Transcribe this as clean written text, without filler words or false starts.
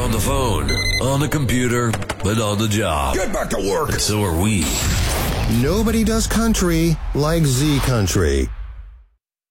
on the phone, on the computer, but on the job. Get back to work. And so are we. Nobody does country like Z Country.